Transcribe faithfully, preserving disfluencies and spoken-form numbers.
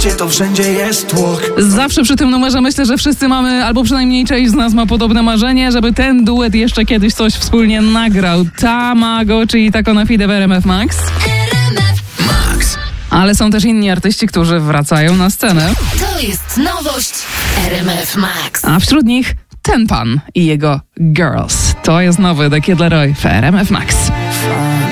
mieście to wszędzie jest tłok. Zawsze przy tym numerze myślę, że wszyscy mamy, albo przynajmniej część z nas ma podobne marzenie, żeby ten duet jeszcze kiedyś coś wspólnie nagrał. Tamago, czyli Taco na Fide w R M F Max. Max. Ale są też inni artyści, którzy wracają na scenę. To jest nowość R M F Max. A wśród nich ten pan i jego Girls. To jest nowy The Kid Laroi w R M F Max.